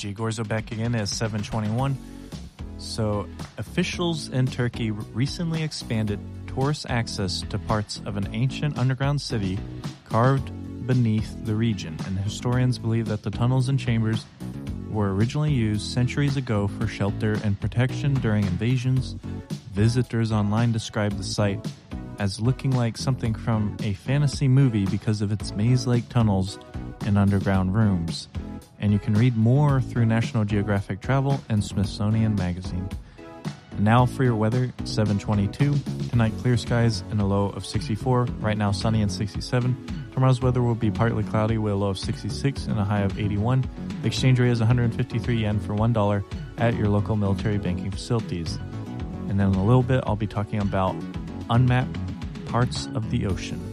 AJ Gorzo back again at 7:21. So, officials in Turkey recently expanded tourist access to parts of an ancient underground city carved beneath the region, and historians believe that the tunnels and chambers were originally used centuries ago for shelter and protection during invasions. Visitors online describe the site as looking like something from a fantasy movie because of its maze-like tunnels and underground rooms. And you can read more through National Geographic Travel and Smithsonian Magazine. And now for your weather, 7:22. Tonight, clear skies and a low of 64. Right now, sunny and 67. Tomorrow's weather will be partly cloudy with a low of 66 and a high of 81. The exchange rate is 153 yen for $1 at your local military banking facilities. And then in a little bit, I'll be talking about unmapped parts of the ocean.